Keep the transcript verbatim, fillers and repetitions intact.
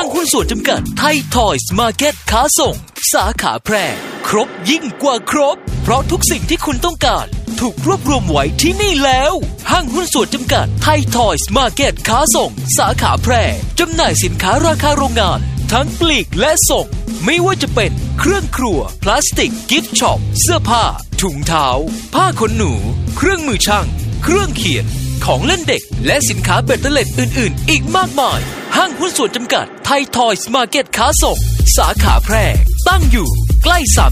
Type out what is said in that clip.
างหุ้นส่วนจำกัดไทยทอยส์มาร์เก็ตค้าส่งสาขาแพร่ครบยิ่งกว่าครบเพราะทุกสิ่งที่คุณต้องการถูกรวบรวมไว้ที่นี่แล้วห้างหุ้นส่วนจำกัดไทยทอยส์มาร์เก็ตค้าส่งสาขาแพร่จำหน่ายสินค้าราคาโรงงานทั้งปลีกและส่งไม่ว่าจะเป็นเครื่องครัวพลาสติกกิฟต์ช็อปเสื้อผ้าถุงเท้าผ้าขนหนูเครื่องมือช่างเครื่องเขียนของเล่นเด็กและสินค้าเบ็ดเตล็ดอื่นๆอีกมากมายห้างหุ้นส่วนจำกัดไทยทอยส์มาร์เก็ตค้าส่งสาขาแพร่ตั้งอยู่ใกล้สาม